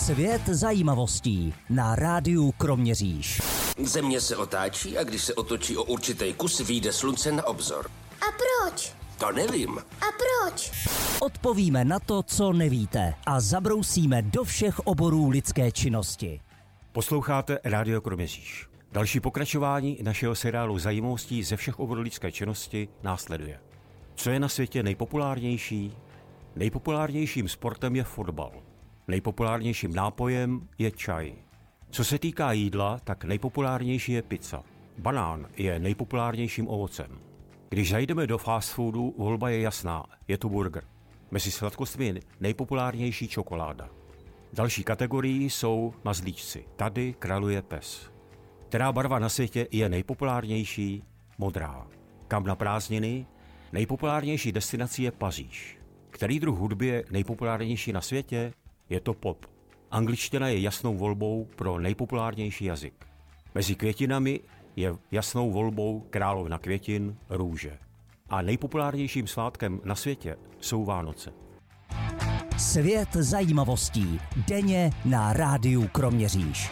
Svět zajímavostí na rádiu Kroměříž. Země se otáčí a když se otočí o určitý kus, vyjde slunce na obzor. A proč? To nevím. A proč? Odpovíme na to, co nevíte a zabrousíme do všech oborů lidské činnosti. Posloucháte rádio Kroměříž. Další pokračování našeho seriálu zajímavostí ze všech oborů lidské činnosti následuje. Co je na světě nejpopulárnější? Nejpopulárnějším sportem je fotbal. Nejpopulárnějším nápojem je čaj. Co se týká jídla, tak nejpopulárnější je pizza. Banán je nejpopulárnějším ovocem. Když zajdeme do fast foodu, volba je jasná, je to burger. Mezi sladkostmi je nejpopulárnější čokoláda. Další kategorií jsou mazlíčci. Tady králuje pes. Která barva na světě je nejpopulárnější? Modrá. Kam na prázdniny? Nejpopulárnější destinací je Paříž. Který druh hudby je nejpopulárnější na světě? Je to pop. Angličtina je jasnou volbou pro nejpopulárnější jazyk. Mezi květinami je jasnou volbou královna květin růže. A nejpopulárnějším svátkem na světě jsou Vánoce. Svět zajímavostí denně na rádiu Kroměříž.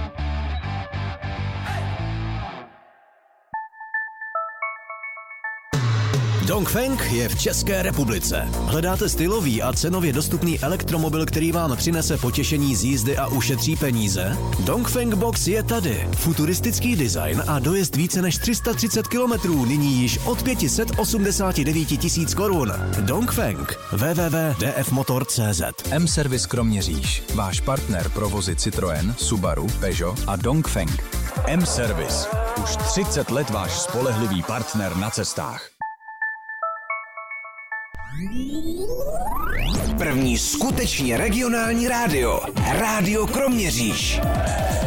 Dongfeng je v České republice. Hledáte stylový a cenově dostupný elektromobil, který vám přinese potěšení z jízdy a ušetří peníze? Dongfeng Box je tady. Futuristický design a dojezd více než 330 km, nyní již od 589 000 korun. Dongfeng. www.dfmotor.cz. M-Service Kroměříž. Váš partner pro vozy Citroën, Subaru, Peugeot a Dongfeng. M-Service. Už 30 let váš spolehlivý partner na cestách. První skutečně regionální rádio. Rádio Kroměříž.